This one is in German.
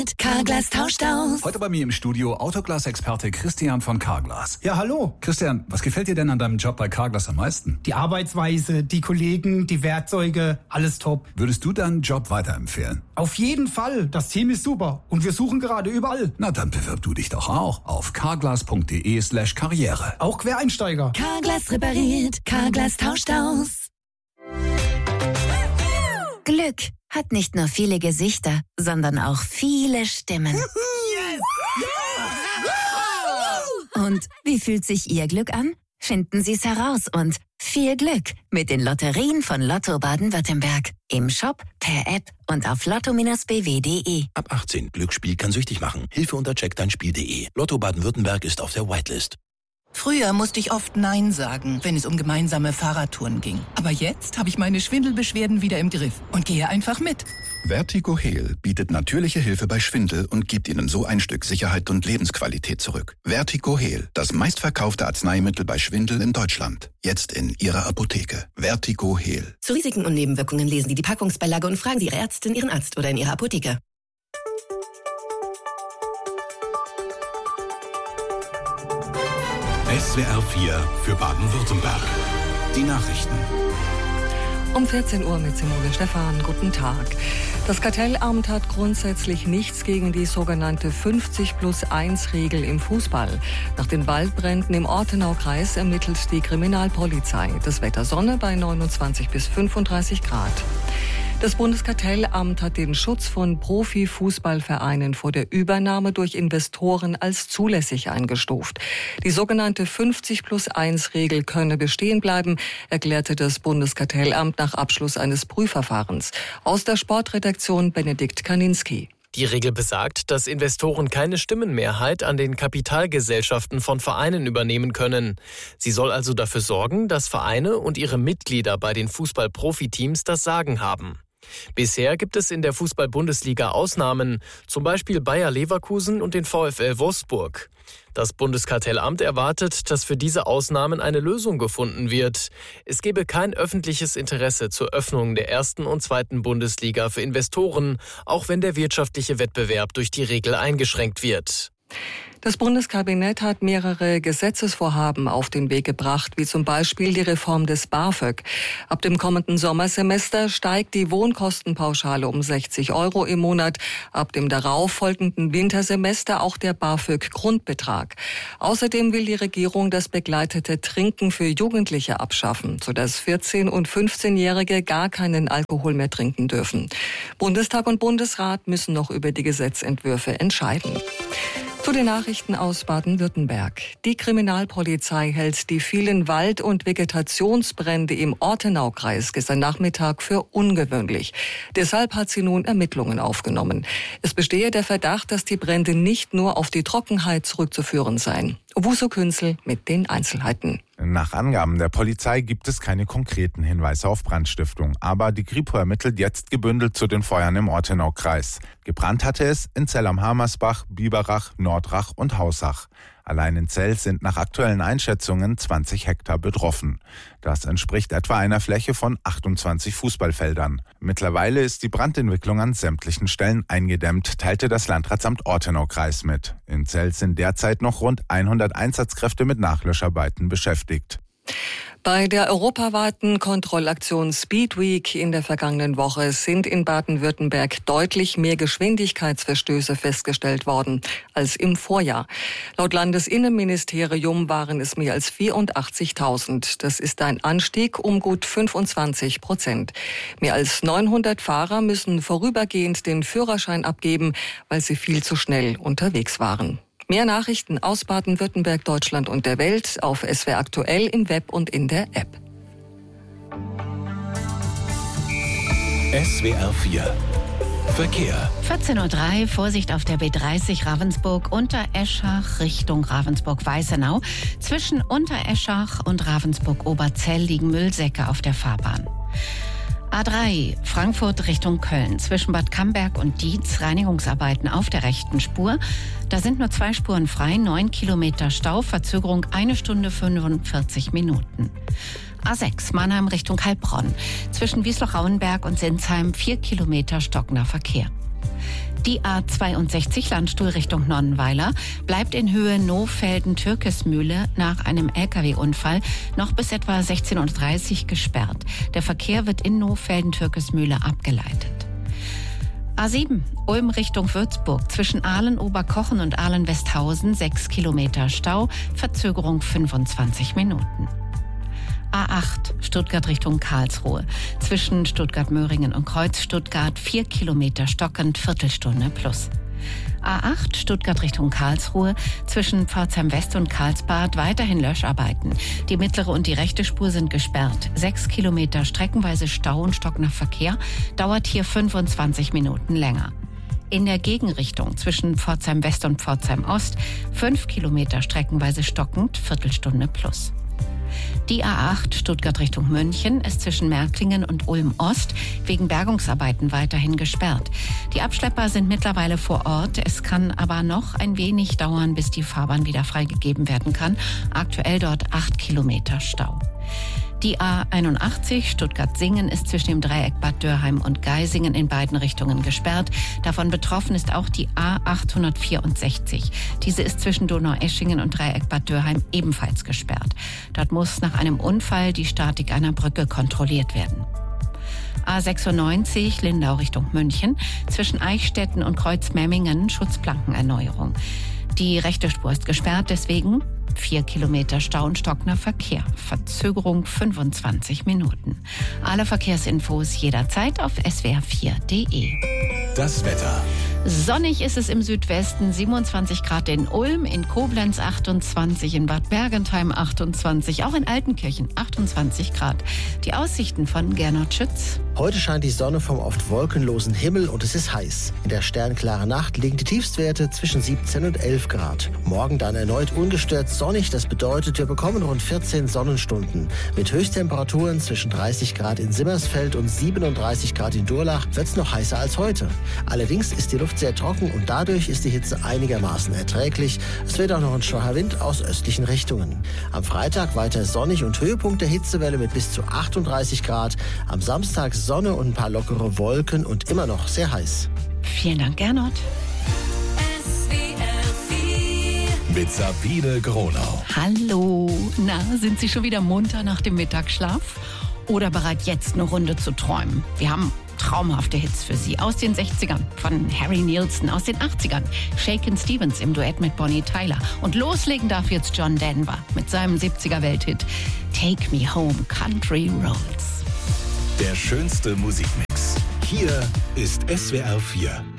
repariert, Carglass tauscht aus. Heute bei mir im Studio Autoglas-Experte Christian von Carglass. Ja, hallo. Christian, was gefällt dir denn an deinem Job bei Carglass am meisten? Die Arbeitsweise, die Kollegen, die Werkzeuge, alles top. Würdest du deinen Job weiterempfehlen? Auf jeden Fall. Das Team ist super. Und wir suchen gerade überall. Na, dann bewirb du dich doch auch auf carglass.de/karriere. Auch Quereinsteiger. Carglass repariert, Carglass tauscht aus. Glück hat nicht nur viele Gesichter, sondern auch viele Stimmen. Und wie fühlt sich Ihr Glück an? Finden Sie es heraus und viel Glück mit den Lotterien von Lotto Baden-Württemberg. Im Shop, per App und auf lotto-bw.de. Ab 18. Glücksspiel kann süchtig machen. Hilfe unter checkdeinspiel.de. Lotto Baden-Württemberg ist auf der Whitelist. Früher musste ich oft Nein sagen, wenn es um gemeinsame Fahrradtouren ging. Aber jetzt habe ich meine Schwindelbeschwerden wieder im Griff und gehe einfach mit. Vertigo Heal bietet natürliche Hilfe bei Schwindel und gibt Ihnen so ein Stück Sicherheit und Lebensqualität zurück. Vertigo Heal, das meistverkaufte Arzneimittel bei Schwindel in Deutschland. Jetzt in Ihrer Apotheke. Vertigo Heal. Zu Risiken und Nebenwirkungen lesen Sie die Packungsbeilage und fragen Sie Ihre Ärztin, Ihren Arzt oder in Ihrer Apotheke. SWR 4 für Baden-Württemberg. Die Nachrichten. Um 14 Uhr mit Simone Stephan. Guten Tag. Das Kartellamt hat grundsätzlich nichts gegen die sogenannte 50+1-Regel im Fußball. Nach den Waldbränden im Ortenaukreis ermittelt die Kriminalpolizei. Das Wetter Sonne bei 29 bis 35 Grad. Das Bundeskartellamt hat den Schutz von Profifußballvereinen vor der Übernahme durch Investoren als zulässig eingestuft. Die sogenannte 50+1-Regel könne bestehen bleiben, erklärte das Bundeskartellamt nach Abschluss eines Prüfverfahrens. Aus der Sportredaktion Benedikt Kaninski. Die Regel besagt, dass Investoren keine Stimmenmehrheit an den Kapitalgesellschaften von Vereinen übernehmen können. Sie soll also dafür sorgen, dass Vereine und ihre Mitglieder bei den Fußball-Profiteams das Sagen haben. Bisher gibt es in der Fußball-Bundesliga Ausnahmen, zum Beispiel Bayer Leverkusen und den VfL Wolfsburg. Das Bundeskartellamt erwartet, dass für diese Ausnahmen eine Lösung gefunden wird. Es gebe kein öffentliches Interesse zur Öffnung der ersten und zweiten Bundesliga für Investoren, auch wenn der wirtschaftliche Wettbewerb durch die Regel eingeschränkt wird. Das Bundeskabinett hat mehrere Gesetzesvorhaben auf den Weg gebracht, wie zum Beispiel die Reform des BAföG. Ab dem kommenden Sommersemester steigt die Wohnkostenpauschale um 60 € im Monat. Ab dem darauf folgenden Wintersemester auch der BAföG-Grundbetrag. Außerdem will die Regierung das begleitete Trinken für Jugendliche abschaffen, sodass 14- und 15-Jährige gar keinen Alkohol mehr trinken dürfen. Bundestag und Bundesrat müssen noch über die Gesetzentwürfe entscheiden. Zu den Nachrichten aus Baden-Württemberg. Die Kriminalpolizei hält die vielen Wald- und Vegetationsbrände im Ortenaukreis gestern Nachmittag für ungewöhnlich. Deshalb hat sie nun Ermittlungen aufgenommen. Es bestehe der Verdacht, dass die Brände nicht nur auf die Trockenheit zurückzuführen seien. Wuso Künzel mit den Einzelheiten. Nach Angaben der Polizei gibt es keine konkreten Hinweise auf Brandstiftung, aber die Kripo ermittelt jetzt gebündelt zu den Feuern im Ortenaukreis. Gebrannt hatte es in Zell am Hamersbach, Biberach, Nordrach und Hausach. Allein in Zell sind nach aktuellen Einschätzungen 20 Hektar betroffen. Das entspricht etwa einer Fläche von 28 Fußballfeldern. Mittlerweile ist die Brandentwicklung an sämtlichen Stellen eingedämmt, teilte das Landratsamt Ortenaukreis mit. In Zell sind derzeit noch rund 100 Einsatzkräfte mit Nachlöscharbeiten beschäftigt. Bei der europaweiten Kontrollaktion Speed Week in der vergangenen Woche sind in Baden-Württemberg deutlich mehr Geschwindigkeitsverstöße festgestellt worden als im Vorjahr. Laut Landesinnenministerium waren es mehr als 84.000. Das ist ein Anstieg um gut 25%. Mehr als 900 Fahrer müssen vorübergehend den Führerschein abgeben, weil sie viel zu schnell unterwegs waren. Mehr Nachrichten aus Baden-Württemberg, Deutschland und der Welt auf SWR Aktuell im Web und in der App. SWR 4 Verkehr. 14:03 Uhr, Vorsicht auf der B30 Ravensburg Untereschach Richtung Ravensburg-Weißenau. Zwischen Untereschach und Ravensburg-Oberzell liegen Müllsäcke auf der Fahrbahn. A3 Frankfurt Richtung Köln. Zwischen Bad Camberg und Dietz Reinigungsarbeiten auf der rechten Spur. Da sind nur 2 Spuren frei, 9 Kilometer Stau, Verzögerung 1 Stunde 45 Minuten. A6 Mannheim Richtung Heilbronn. Zwischen Wiesloch-Rauenberg und Sinsheim 4 Kilometer stockender Verkehr. Die A62 Landstuhl Richtung Nonnenweiler bleibt in Höhe Nohfelden-Türkesmühle nach einem Lkw-Unfall noch bis etwa 16:30 Uhr gesperrt. Der Verkehr wird in Nohfelden-Türkesmühle abgeleitet. A7 Ulm Richtung Würzburg zwischen Ahlen-Oberkochen und Ahlen-Westhausen 6 Kilometer Stau, Verzögerung 25 Minuten. A8 Stuttgart Richtung Karlsruhe zwischen Stuttgart-Möhringen und Kreuz Stuttgart 4 Kilometer stockend, Viertelstunde plus. A8 Stuttgart Richtung Karlsruhe zwischen Pforzheim West und Karlsbad weiterhin Löscharbeiten. Die mittlere und die rechte Spur sind gesperrt. 6 Kilometer streckenweise Stau und stockender Verkehr, dauert hier 25 Minuten länger. In der Gegenrichtung zwischen Pforzheim West und Pforzheim Ost 5 Kilometer streckenweise stockend, Viertelstunde plus. Die A8 Stuttgart Richtung München ist zwischen Märklingen und Ulm Ost wegen Bergungsarbeiten weiterhin gesperrt. Die Abschlepper sind mittlerweile vor Ort. Es kann aber noch ein wenig dauern, bis die Fahrbahn wieder freigegeben werden kann. Aktuell dort 8 Kilometer Stau. Die A81 Stuttgart-Singen ist zwischen dem Dreieck Bad Dürheim und Geisingen in beiden Richtungen gesperrt. Davon betroffen ist auch die A864. Diese ist zwischen Donaueschingen und Dreieck Bad Dürheim ebenfalls gesperrt. Dort muss nach einem Unfall die Statik einer Brücke kontrolliert werden. A96 Lindau Richtung München zwischen Eichstätten und Kreuzmemmingen Schutzplankenerneuerung. Die rechte Spur ist gesperrt, deswegen 4 Kilometer Stau und stockender Verkehr. Verzögerung 25 Minuten. Alle Verkehrsinfos jederzeit auf swr4.de. Das Wetter. Sonnig ist es im Südwesten, 27 Grad in Ulm, in Koblenz 28, in Bad Bergentheim 28, auch in Altenkirchen 28 Grad. Die Aussichten von Gernot Schütz. Heute scheint die Sonne vom oft wolkenlosen Himmel und es ist heiß. In der sternklaren Nacht liegen die Tiefstwerte zwischen 17 und 11 Grad. Morgen dann erneut ungestört sonnig, das bedeutet, wir bekommen rund 14 Sonnenstunden. Mit Höchsttemperaturen zwischen 30 Grad in Simmersfeld und 37 Grad in Durlach wird es noch heißer als heute. Allerdings ist die Luft sehr trocken und dadurch ist die Hitze einigermaßen erträglich. Es wird auch noch ein schwacher Wind aus östlichen Richtungen. Am Freitag weiter sonnig und Höhepunkt der Hitzewelle mit bis zu 38 Grad. Am Samstag Sonne und ein paar lockere Wolken und immer noch sehr heiß. Vielen Dank, Gernot. Mit Sabine Gronau. Hallo. Na, sind Sie schon wieder munter nach dem Mittagsschlaf? Oder bereit, jetzt eine Runde zu träumen? Wir haben traumhafte Hits für Sie aus den 60ern von Harry Nilsson, aus den 80ern Shakin' Stevens im Duett mit Bonnie Tyler. Und loslegen darf jetzt John Denver mit seinem 70er-Welthit Take Me Home, Country Roads. Der schönste Musikmix. Hier ist SWR 4.